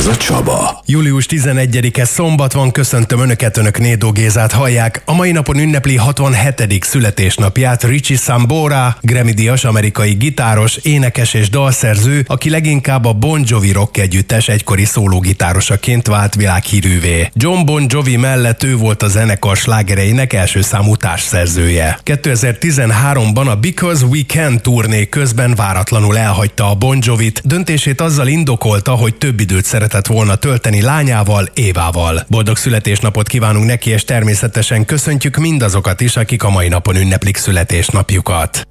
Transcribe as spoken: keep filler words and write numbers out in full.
Ez a Csaba. július tizenegyedike szombat van, köszöntöm Önöket, Önök Nédó Gézát hallják. A mai napon ünnepli hatvanhetedik születésnapját Richie Sambora, Grammy-díjas amerikai gitáros, énekes és dalszerző, aki leginkább a Bon Jovi rock együttes egykori szólógitárosaként vált világhírűvé. John Bon Jovi mellett ő volt a zenekar slágereinek első számú társszerzője. kétezer-tizenháromban a Because We Can turné közben váratlanul elhagyta a Bon Jovit, döntését azzal indokolta, hogy több időt szeretett volna tölteni lányával, Évával. Boldog születésnapot kívánunk neki, és természetesen köszöntjük mindazokat is, akik a mai napon ünneplik születésnapjukat.